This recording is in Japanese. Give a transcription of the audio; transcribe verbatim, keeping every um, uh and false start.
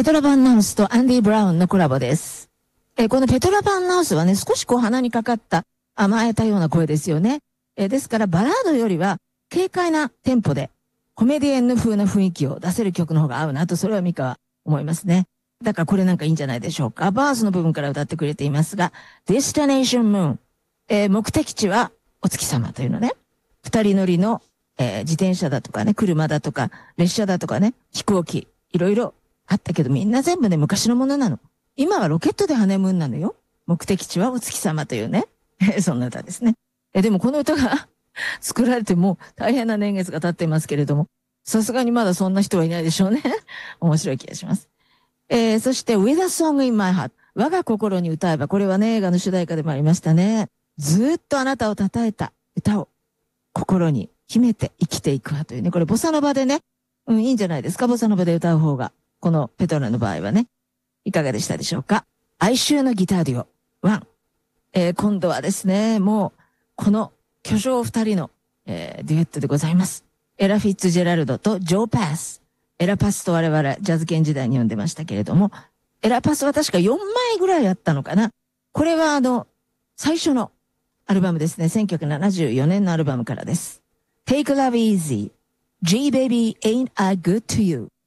ペトラ・バンナウスとアンディ・ブラウンのコラボです。えー、このペトラ・バンナウスはね、少しこう鼻にかかった甘えたような声ですよね。えー、ですからバラードよりは軽快なテンポでコメディエンヌ風な雰囲気を出せる曲の方が合うなと、それはミカは思いますね。だからこれなんかいいんじゃないでしょうか。バースの部分から歌ってくれていますが、Destination Moon、えー、目的地はお月様というのね。二人乗りの、えー、自転車だとかね、車だとか、列車だとかね、飛行機、いろいろあったけど、みんな全部ね、昔のものなの。今はロケットでハネムーンなのよ。目的地はお月様というね。そんな歌ですね。え、でもこの歌が作られてもう大変な年月が経っていますけれども、さすがにまだそんな人はいないでしょうね。面白い気がします。えー、そして With a Song in My Heart、 我が心に歌えば、これはね、映画の主題歌でもありましたね。ずーっとあなたを称えた歌を心に秘めて生きていくわというね。これボサノバでね、うん、いいんじゃないですか、ボサノバで歌う方が。このペトラの場合はね。いかがでしたでしょうか。哀愁のギターデュオワン、えー、今度はですね、もうこの巨匠二人の、えー、デュエットでございます。エラ・フィッツジェラルドとジョー・パス。エラ・パスと我々ジャズ研時代に呼んでましたけれども、エラ・パスは確かよんまいぐらいあったのかな。これはあの最初のアルバムですね。せんきゅうひゃくななじゅうよねんのアルバムからです。Take Love Easy、G Baby Ain't I Good to You。